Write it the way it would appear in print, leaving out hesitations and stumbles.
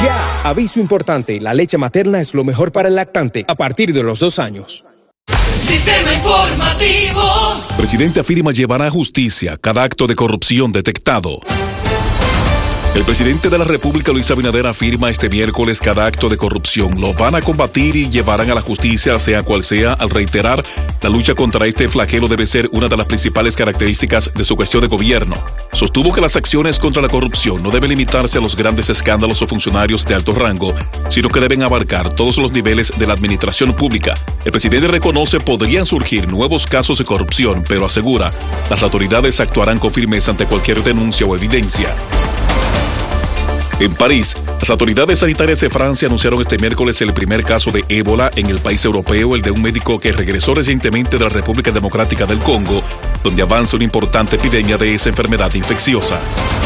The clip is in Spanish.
Ya, aviso importante, la leche materna es lo mejor para el lactante a partir de los 2 años. Sistema informativo. Presidente afirma llevará a justicia cada acto de corrupción detectado. El presidente de la República, Luis Abinader, afirma este miércoles cada acto de corrupción lo van a combatir y llevarán a la justicia, sea cual sea, al reiterar la lucha contra este flagelo debe ser una de las principales características de su gestión de gobierno. Sostuvo que las acciones contra la corrupción no deben limitarse a los grandes escándalos o funcionarios de alto rango, sino que deben abarcar todos los niveles de la administración pública. El presidente reconoce podrían surgir nuevos casos de corrupción, pero asegura las autoridades actuarán con firmeza ante cualquier denuncia o evidencia. En París, las autoridades sanitarias de Francia anunciaron este miércoles el primer caso de ébola en el país europeo, el de un médico que regresó recientemente de la República Democrática del Congo, donde avanza una importante epidemia de esa enfermedad infecciosa.